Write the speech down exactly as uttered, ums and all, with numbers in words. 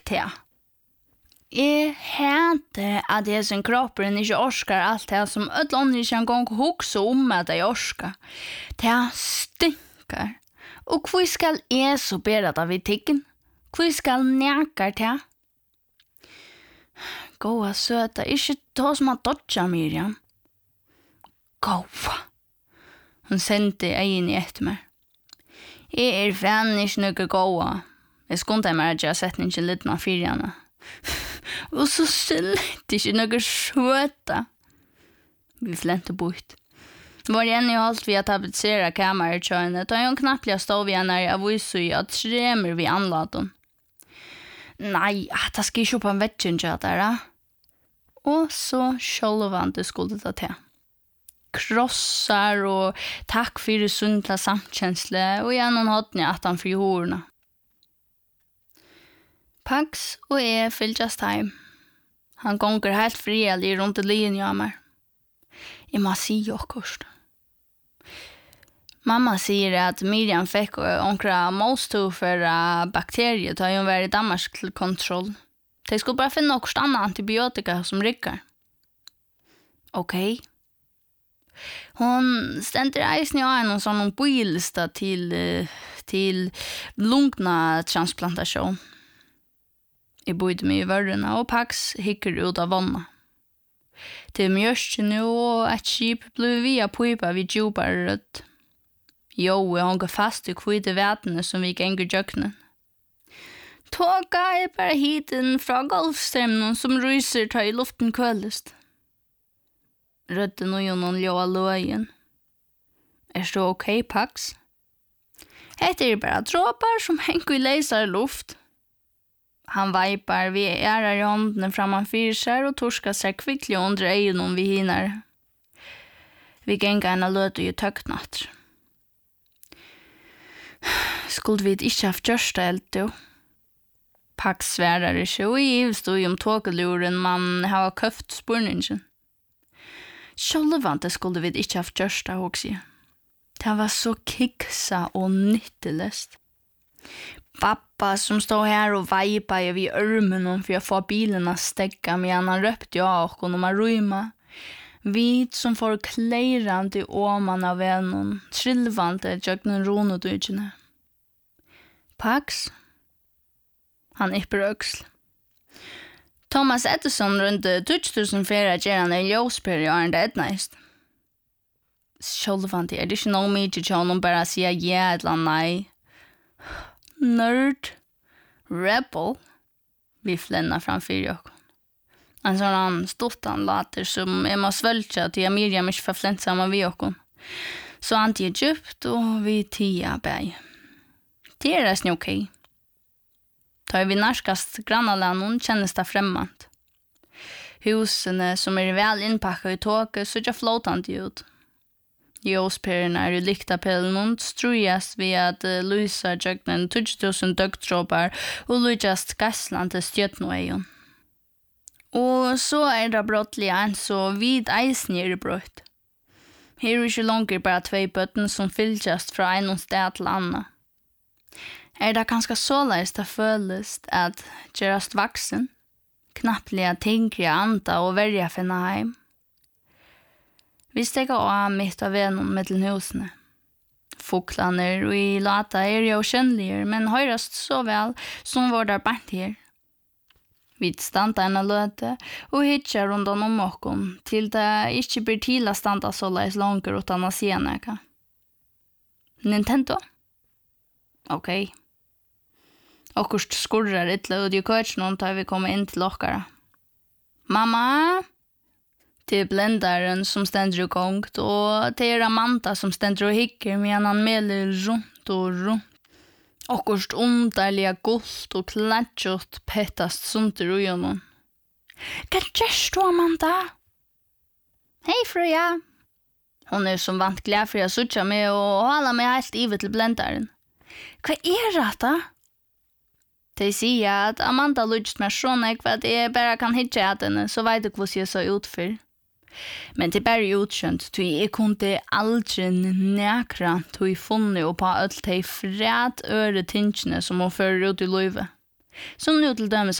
det. Jeg hater at jeg som kroppen ikke orsker alt det som alle andre ikke engang husker om at jeg orsker. Det stinker. Og hvor skal jeg så bedre det vi tiggen? Hvor skal nækker det? Gåa søta, ikke ta som har dodja Miriam. Gåa. Hun sendte egen etter meg. Jeg er fan ikke noe gåa. Jeg skundte meg at jeg har sett ikke litt av firjane. Og så slett ikke noe søta. Vi flente bort. Var igjen i alt vi har tapetseret kameret kjøyne, da jeg knapt jeg stod vi når jeg viser i at tremer vi anlaten. Nei, det skal ikke på en vettjen der, da. Og så sjølvande skulle det til. Krossar og takk for det sundla samkjensle, og gjennom hodne at han fri horene. Pax og jeg fylgjast heim. Han gonger helt frielig rundt i linje av meg. Jeg må si akkurat. Mamma sier at Miriam fikk omkra målstå for bakterier da hun var i Danmark til kontroll. De skulle bare finne noe annet antibiotika som rikker. Ok. Hun stender eisen i en sånn bylista til, til lungna-transplantasjon. Jeg bodde meg i vørrene, og Pax hikker ut av vannet. Til mjørkene og et skip ble via pipa vid djupere rødt. Jo, jeg hånger fast i kvite vetene som vi ganger djøkkenen. Tåka er bare hiten fra golfstrømmen som ryser ta i luften kølest. Rødden og jonen ljå av løyen. Er det ok, Pax? Hette er bare tråpar som henger i leiser luft. Han veipar vi ærer i håndene framan fyrsar og torskar seg kvicklig under øyen om vi hinner. Vi ganger en av løt og i tøknatter. Skulle vi ikke haft gjørst helt, jo? Pax sverar ikke, og jeg stod om tåkeluren man har køft spurningen. Sjølvante skulle vi ikke haft gjørst det, også. Det var så kiksa og nyttelest. Pappa som stod her og veipa i vid ørmen for å få bilen å stegga, men han røpte jo av om å røyma. Vi som får kleirande åman av vennen, trillvante jøgnen ronodugene. Pax? Han ypper øksel. Thomas Edison rundt tusen fyrre gjeran i ljøsper i åren det etnaist. Sjølvante, er det ikke noe mye til honom bare å si ja eller nei? Nerd? Rebel? Vi flennar framför jag. En sån stottan later som jag må svälja till Miriam inte får flent samman vid oss. Så han till djupt och vi tia berg. Det är resten okej. Tar vi närskast grannalanen kännes det främmande. Husen som är väl inpackade i tåget så är flotande ut. Ljusperna i lyktapellen strujas vid att lysa djögnen tusen dögtråpar och lujast gasslan till stjötnoejon. Og så er det brottelig en så vid eisen er brøtt. Her er ikke langer bare tvei bøtten som fylltjast fra en sted til annet. Er det ganske såleis det føles at gjerast vaksen, knapplige tingre anta og verja finna heim. Vi stekker av mitt av vennen mellom husene. Foklaner og i lata er jo kjennlige, men høyrast så vel som var der bant her. Vi standa en løte og hitja rundt om okken til det ikke blir til å standa så leis langer utan å si noe. Nintendo? Ok. Akkurst skurrar ytla ut i køtjen tar vi komme inn til okkara. Mamma? Til blendaren som stender i gongt, og til Amanda som stender og hikker medan han meler rundt og rundt. Akkurst underliga gult og klatjot petast sunter ui honom. Hva gjørs du, Amanda? Hei, Frøya. Hon er som vant glad for jeg sutja med og hala meg helt ivet til blendaren. Hva er det da? De sier at Amanda lujt meg sånn ekva at jeg bare kan hitja at henne, så vet du hva jeg så utfyr. Men det er bare utkjent, så jeg kunne aldri nekra til jeg funnet og på alt de fred øre tingene som hun fører ut i løyve. Som nå til dømes